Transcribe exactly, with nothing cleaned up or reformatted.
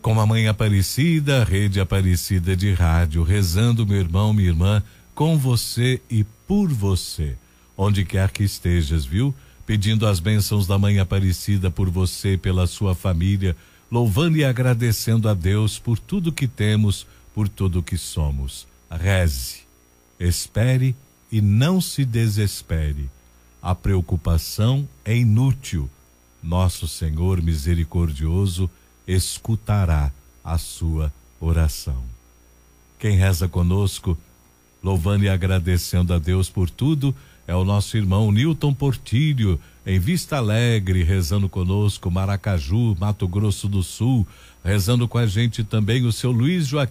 com a Mãe Aparecida, Rede Aparecida de Rádio, rezando, meu irmão, minha irmã, com você e por você, onde quer que estejas, viu? Pedindo as bênçãos da Mãe Aparecida por você, pela sua família, louvando e agradecendo a Deus por tudo que temos, por tudo que somos. Reze, espere e não se desespere. A preocupação é inútil. Nosso Senhor misericordioso escutará a sua oração. Quem reza conosco, louvando e agradecendo a Deus por tudo, é o nosso irmão Newton Portilho, em Vista Alegre, rezando conosco, Maracaju, Mato Grosso do Sul, rezando com a gente também o seu Luiz Joaquim